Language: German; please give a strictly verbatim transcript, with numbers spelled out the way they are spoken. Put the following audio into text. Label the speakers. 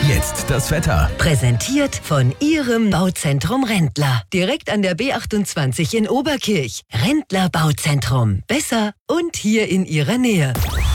Speaker 1: Jetzt das Wetter.
Speaker 2: Präsentiert von Ihrem Bauzentrum Rendler. Direkt an der B achtundzwanzig in Oberkirch. Rendler Bauzentrum. Besser und hier in Ihrer Nähe.